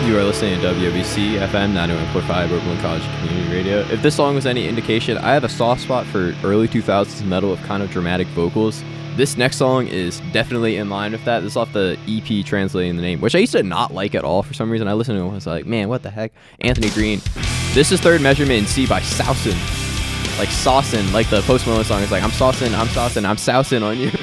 You are listening to WWC FM 91.5 Oberlin College Community Radio. If this song was any indication, I have a soft spot for early 2000s metal with kind of dramatic vocals. This next song is definitely in line with that. This is off the EP Translating the Name, which I used to not like at all for some reason. I listened to it and was like, man, what the heck? Anthony Green. This is Third Measurement in C by Saucin. Like saucin', like the Post Malone song is like, I'm saucin', I'm sousing on you.